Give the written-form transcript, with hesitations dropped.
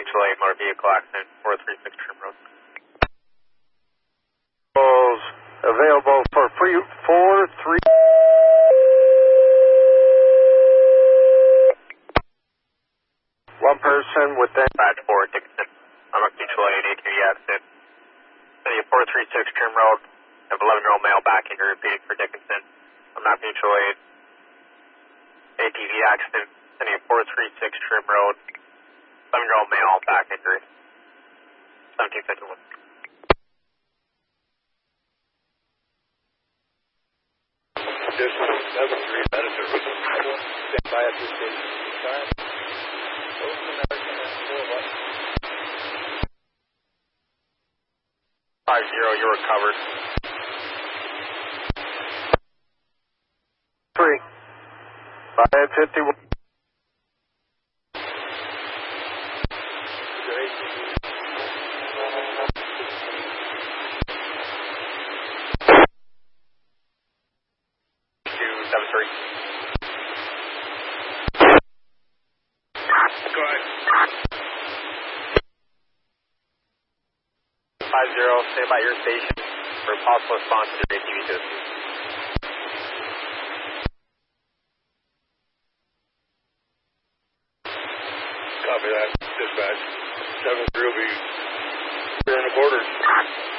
Mutual Aid Motor Vehicle Accident, 436 Trim Road. Available for 4-3. One person within. Badge 4, Dickinson. I'm a Mutual Aid ATV accident. City of 436 Trim Road. I have 11-year-old male back injury repeating for Dickinson. I'm not Mutual Aid. ATV accident. City of 436 Trim Road. 11-year-old male back injury. 1751. This is 7-3 Medicine. Stand by at this station. Time. Open American at 50, you're recovered. 3. 551. Go ahead. 50, stay by your station for a possible response to your ATV to the scene. Copy that. Dispatch. 7-3 will be here in the quarters.